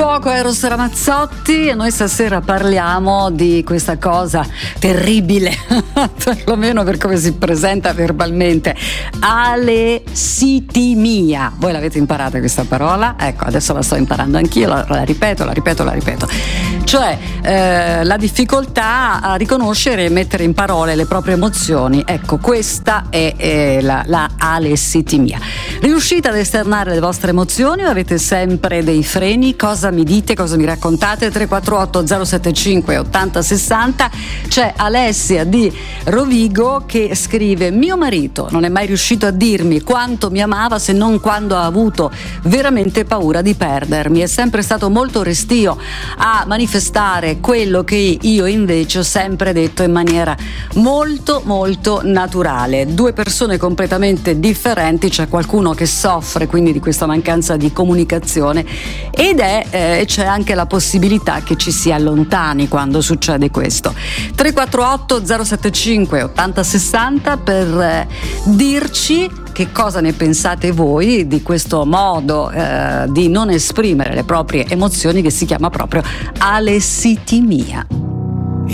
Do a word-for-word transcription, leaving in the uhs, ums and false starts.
poco Eros Ramazzotti e noi stasera parliamo di questa cosa terribile, perlomeno per come si presenta verbalmente, alesitimia. Voi l'avete imparata questa parola? Ecco, adesso la sto imparando anch'io, la, la ripeto, la ripeto, la ripeto. Cioè eh, la difficoltà a riconoscere e mettere in parole le proprie emozioni. Ecco, questa è eh, la, la alesitimia. Riuscite ad esternare le vostre emozioni o avete sempre dei freni? Cosa mi dite, cosa mi raccontate? tre quattro otto zero sette cinque ottanta sessanta. C'è Alessia di Rovigo che scrive: mio marito non è mai riuscito a dirmi quanto mi amava se non quando ha avuto veramente paura di perdermi. È sempre stato molto restio a manifestare quello che io invece ho sempre detto in maniera molto molto naturale. Due persone completamente differenti, c'è qualcuno che soffre quindi di questa mancanza di comunicazione ed è eh, c'è anche la possibilità che ci si allontani quando succede questo. tre quattro otto zero sette cinque ottanta sessanta per eh, dirci che cosa ne pensate voi di questo modo eh, di non esprimere le proprie emozioni che si chiama proprio alesitimia.